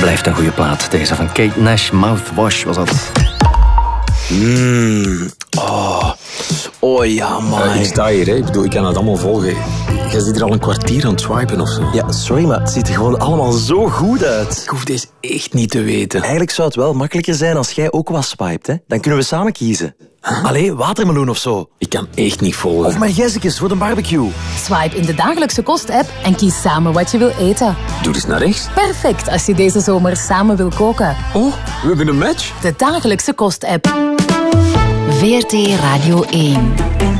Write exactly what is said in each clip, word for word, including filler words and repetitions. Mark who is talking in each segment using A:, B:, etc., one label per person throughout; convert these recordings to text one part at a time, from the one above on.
A: Blijft een goede plaat. Deze van Kate Nash, Mouthwash was dat.
B: Mm. Oh. oh ja, man.
C: Uh, ik sta hier, hè. Ik bedoel, ik kan het allemaal volgen. Jij zit hier al een kwartier aan het swipen of zo.
B: Ja, sorry, maar het ziet er gewoon allemaal zo goed uit.
C: Ik hoef deze echt niet te weten.
B: Eigenlijk zou het wel makkelijker zijn als jij ook wat swipet, hè. Dan kunnen we samen kiezen. Huh? Allee, watermeloen of zo.
C: Ik kan echt niet volgen.
B: Of margezekes voor de barbecue.
D: Swipe in de dagelijkse kost-app en kies samen wat je wil eten.
C: Doe eens naar rechts.
D: Perfect als je deze zomer samen wil koken.
C: Oh, we hebben een match.
D: De dagelijkse kost-app. V R T Radio één.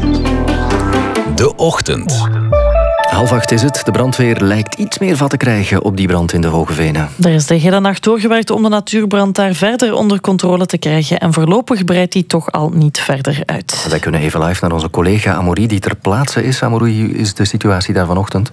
E: De Ochtend.
A: Half acht is het. De brandweer lijkt iets meer vat te krijgen op die brand in de Hoge Venen.
F: Er is de hele nacht doorgewerkt om de natuurbrand daar verder onder controle te krijgen. En voorlopig breidt die toch al niet verder uit.
A: Wij kunnen even live naar onze collega Amaury die ter plaatse is. Amaury, hoe is de situatie daar vanochtend?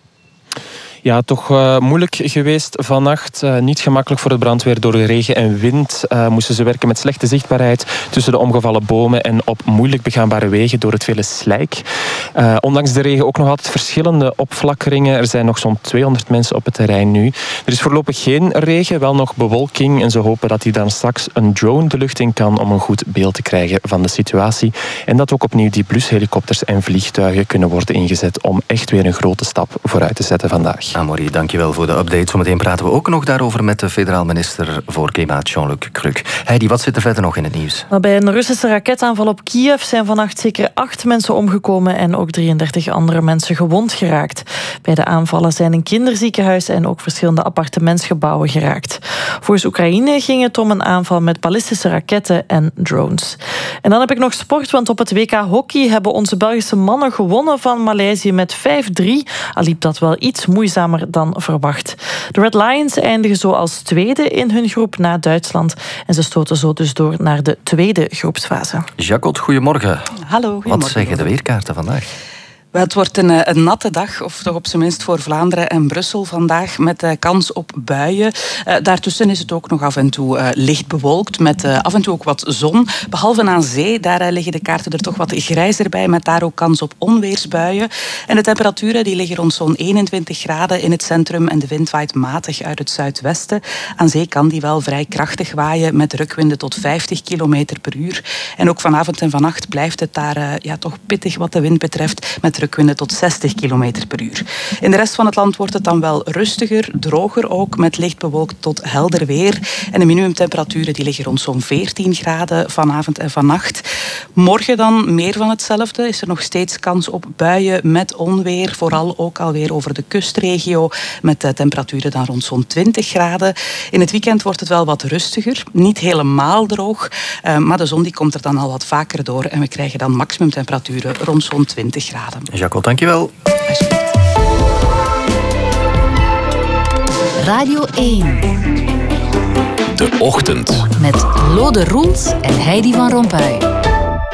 G: Ja, toch uh, moeilijk geweest vannacht. Uh, niet gemakkelijk voor het brandweer. Door de regen en wind uh, moesten ze werken met slechte zichtbaarheid tussen de omgevallen bomen en op moeilijk begaanbare wegen door het vele slijk. Uh, ondanks de regen ook nog altijd verschillende opflakkeringen. Er zijn nog zo'n tweehonderd mensen op het terrein nu. Er is voorlopig geen regen, wel nog bewolking. En ze hopen dat hij dan straks een drone de lucht in kan om een goed beeld te krijgen van de situatie. En dat ook opnieuw die blushelikopters en vliegtuigen kunnen worden ingezet om echt weer een grote stap vooruit te zetten vandaag.
A: Amaury, dankjewel voor de update. Zometeen praten we ook nog daarover met de federaal minister voor Klimaat, Jean-Luc Kruk. Heidi, wat zit er verder nog in het nieuws?
F: Bij een Russische raketaanval op Kiev zijn vannacht zeker acht mensen omgekomen en ook drieëndertig andere mensen gewond geraakt. Bij de aanvallen zijn een kinderziekenhuis en ook verschillende appartementsgebouwen geraakt. Volgens Oekraïne ging het om een aanval met ballistische raketten en drones. En dan heb ik nog sport, want op het W K hockey hebben onze Belgische mannen gewonnen van Maleisië met vijf drie. Al liep dat wel iets moeizamer dan verwacht. De Red Lions eindigen zo als tweede in hun groep na Duitsland. En ze stoten zo dus door naar de tweede groepsfase.
A: Jacot, goedemorgen.
H: Hallo, goedemorgen.
A: Wat zeggen de weerkaarten vandaag?
H: Het wordt een, een natte dag, of toch op zijn minst voor Vlaanderen en Brussel vandaag, met uh, kans op buien. Uh, daartussen is het ook nog af en toe uh, licht bewolkt, met uh, af en toe ook wat zon. Behalve aan zee, daar uh, liggen de kaarten er toch wat grijzer bij, met daar ook kans op onweersbuien. En de temperaturen die liggen rond zo'n eenentwintig graden in het centrum en de wind waait matig uit het zuidwesten. Aan zee kan die wel vrij krachtig waaien, met rukwinden tot vijftig kilometer per uur. En ook vanavond en vannacht blijft het daar uh, ja, toch pittig wat de wind betreft, met rukwinden tot zestig kilometer per uur. In de rest van het land wordt het dan wel rustiger, droger ook, met licht bewolkt tot helder weer. En de minimumtemperaturen die liggen rond zo'n veertien graden vanavond en vannacht. Morgen dan meer van hetzelfde. Is er nog steeds kans op buien met onweer, vooral ook alweer over de kustregio, met de temperaturen dan rond zo'n twintig graden. In het weekend wordt het wel wat rustiger, niet helemaal droog, maar de zon die komt er dan al wat vaker door en we krijgen dan maximumtemperaturen rond zo'n twintig graden.
A: Jacot, dankjewel.
D: Radio één.
E: De Ochtend.
D: Met Lode Roels en Heidi van Rompuy.